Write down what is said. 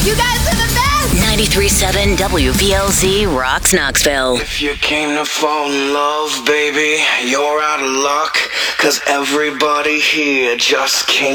You guys are the best! 93.7 WVLZ rocks Knoxville. If you came to fall in love, baby, you're out of luck. 'Cause everybody here just came